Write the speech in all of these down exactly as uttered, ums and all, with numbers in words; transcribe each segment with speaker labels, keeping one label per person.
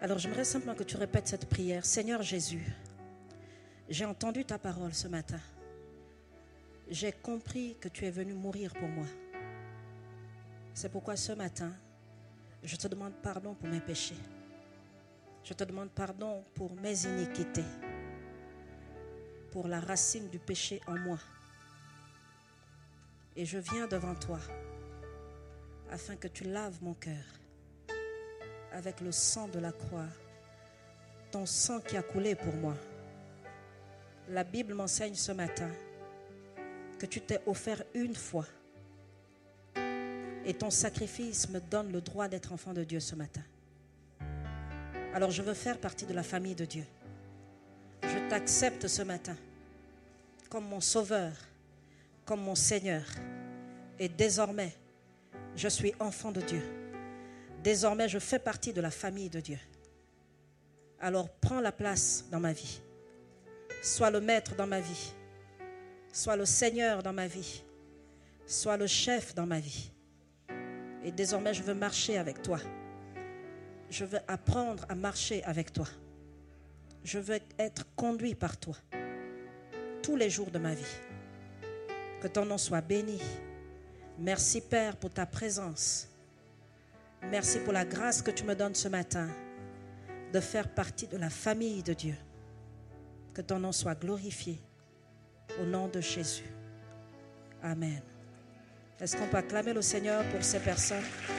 Speaker 1: Alors j'aimerais simplement que tu répètes cette prière. Seigneur Jésus, j'ai entendu ta parole ce matin. J'ai compris que tu es venu mourir pour moi. C'est pourquoi ce matin, je te demande pardon pour mes péchés. Je te demande pardon pour mes iniquités, pour la racine du péché en moi. Et je viens devant toi afin que tu laves mon cœur avec le sang de la croix, ton sang qui a coulé pour moi. La Bible m'enseigne ce matin que tu t'es offert une fois et ton sacrifice me donne le droit d'être enfant de Dieu ce matin. Alors je veux faire partie de la famille de Dieu. Je t'accepte ce matin comme mon sauveur, comme mon Seigneur. Et désormais, je suis enfant de Dieu. Désormais, je fais partie de la famille de Dieu. Alors prends la place dans ma vie. Sois le maître dans ma vie. Sois le Seigneur dans ma vie. Sois le chef dans ma vie. Et désormais, je veux marcher avec toi. Je veux apprendre à marcher avec toi. Je veux être conduit par toi tous les jours de ma vie. Que ton nom soit béni. Merci Père pour ta présence. Merci pour la grâce que tu me donnes ce matin de faire partie de la famille de Dieu. Que ton nom soit glorifié au nom de Jésus. Amen. Est-ce qu'on peut acclamer le Seigneur pour ces personnes?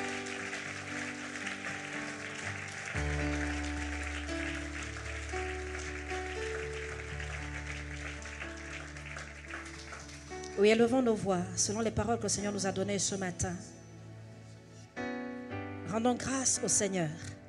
Speaker 1: Oui, élevons nos voix selon les paroles que le Seigneur nous a données ce matin. Rendons grâce au Seigneur.